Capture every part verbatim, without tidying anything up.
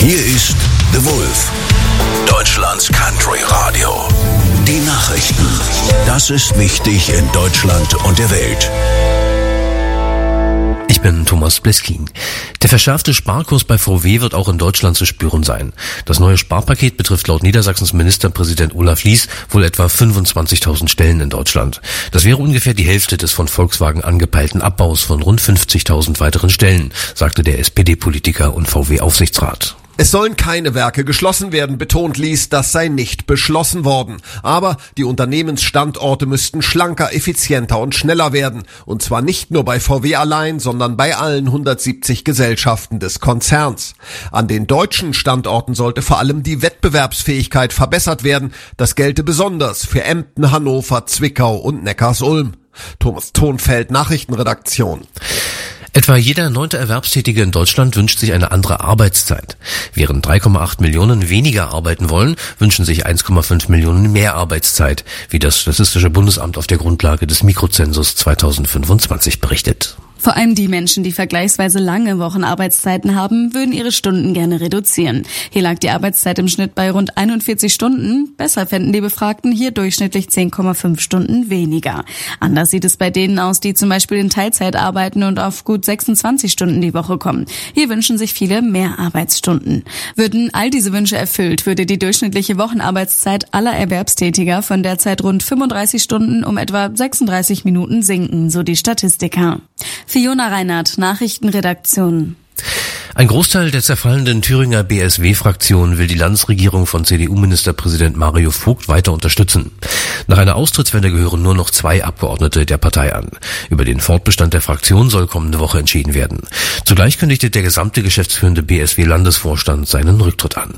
Hier ist The Wolf, Deutschlands Country Radio. Die Nachrichten. Das ist wichtig in Deutschland und der Welt. Ich bin Thomas Bleskin. Der verschärfte Sparkurs bei V W wird auch in Deutschland zu spüren sein. Das neue Sparpaket betrifft laut Niedersachsens Ministerpräsident Olaf Lies wohl etwa fünfundzwanzigtausend Stellen in Deutschland. Das wäre ungefähr die Hälfte des von Volkswagen angepeilten Abbaus von rund fünfzigtausend weiteren Stellen, sagte der S P D-Politiker und V W-Aufsichtsrat. Es sollen keine Werke geschlossen werden, betont Lies, das sei nicht beschlossen worden. Aber die Unternehmensstandorte müssten schlanker, effizienter und schneller werden. Und zwar nicht nur bei V W allein, sondern bei allen hundertsiebzig Gesellschaften des Konzerns. An den deutschen Standorten sollte vor allem die Wettbewerbsfähigkeit verbessert werden. Das gelte besonders für Emden, Hannover, Zwickau und Neckarsulm. Thomas Thonfeld, Nachrichtenredaktion. Etwa jeder neunte Erwerbstätige in Deutschland wünscht sich eine andere Arbeitszeit. Während drei Komma acht Millionen weniger arbeiten wollen, wünschen sich eins Komma fünf Millionen mehr Arbeitszeit, wie das Statistische Bundesamt auf der Grundlage des Mikrozensus zweitausendfünfundzwanzig berichtet. Vor allem die Menschen, die vergleichsweise lange Wochenarbeitszeiten haben, würden ihre Stunden gerne reduzieren. Hier lag die Arbeitszeit im Schnitt bei rund einundvierzig Stunden. Besser fänden die Befragten hier durchschnittlich zehn Komma fünf Stunden weniger. Anders sieht es bei denen aus, die zum Beispiel in Teilzeit arbeiten und auf gut sechsundzwanzig Stunden die Woche kommen. Hier wünschen sich viele mehr Arbeitsstunden. Würden all diese Wünsche erfüllt, würde die durchschnittliche Wochenarbeitszeit aller Erwerbstätiger von derzeit rund fünfunddreißig Stunden um etwa sechsunddreißig Minuten sinken, so die Statistiker. Fiona Reinhardt, Nachrichtenredaktion. Ein Großteil der zerfallenden Thüringer B S W-Fraktion will die Landesregierung von C D U-Ministerpräsident Mario Vogt weiter unterstützen. Nach einer Austrittswende gehören nur noch zwei Abgeordnete der Partei an. Über den Fortbestand der Fraktion soll kommende Woche entschieden werden. Zugleich kündigte der gesamte geschäftsführende B S W-Landesvorstand seinen Rücktritt an.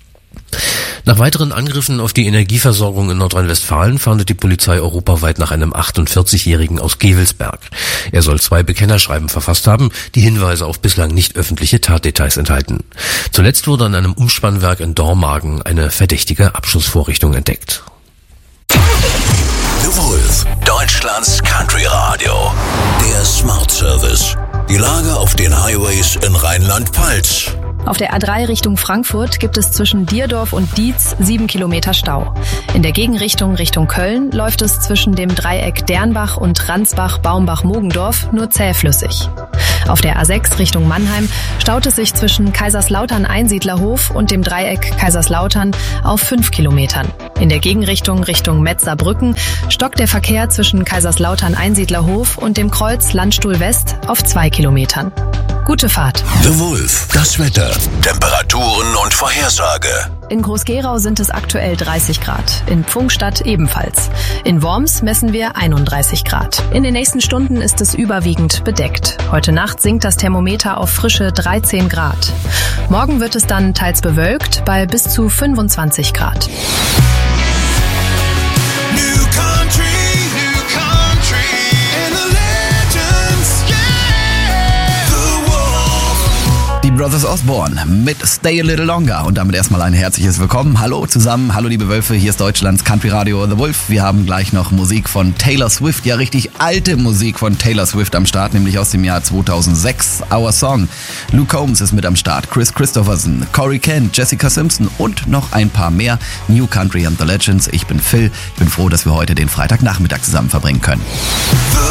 Nach weiteren Angriffen auf die Energieversorgung in Nordrhein-Westfalen fahndet die Polizei europaweit nach einem achtundvierzigjährigen aus Gevelsberg. Er soll zwei Bekennerschreiben verfasst haben, die Hinweise auf bislang nicht öffentliche Tatdetails enthalten. Zuletzt wurde an einem Umspannwerk in Dormagen eine verdächtige Abschussvorrichtung entdeckt. The Wolf, Deutschlands Country Radio. Der Smart Service. Die Lage auf den Highways in Rheinland-Pfalz. Auf der A drei Richtung Frankfurt gibt es zwischen Dierdorf und Dietz sieben Kilometer Stau. In der Gegenrichtung Richtung Köln läuft es zwischen dem Dreieck Dernbach und Ransbach-Baumbach-Mogendorf nur zähflüssig. Auf der A sechs Richtung Mannheim staut es sich zwischen Kaiserslautern-Einsiedlerhof und dem Dreieck Kaiserslautern auf fünf Kilometern. In der Gegenrichtung Richtung Metzerbrücken stockt der Verkehr zwischen Kaiserslautern-Einsiedlerhof und dem Kreuz Landstuhl West auf zwei Kilometern. Gute Fahrt. The Wolf, das Wetter, Temperaturen und Vorhersage. In Groß-Gerau sind es aktuell dreißig Grad, in Pfungstadt ebenfalls. In Worms messen wir einunddreißig Grad. In den nächsten Stunden ist es überwiegend bedeckt. Heute Nacht sinkt das Thermometer auf frische dreizehn Grad. Morgen wird es dann teils bewölkt bei bis zu fünfundzwanzig Grad. Brothers Osborne mit Stay a Little Longer und damit erstmal ein herzliches Willkommen. Hallo zusammen, hallo liebe Wölfe, hier ist Deutschlands Country Radio The Wolf. Wir haben gleich noch Musik von Taylor Swift, ja richtig alte Musik von Taylor Swift am Start, nämlich aus dem Jahr zweitausendsechs. Our Song. Luke Combs ist mit am Start, Chris Christopherson, Corey Kent, Jessica Simpson und noch ein paar mehr. New Country and the Legends. Ich bin Phil. Ich bin froh, dass wir heute den Freitagnachmittag zusammen verbringen können.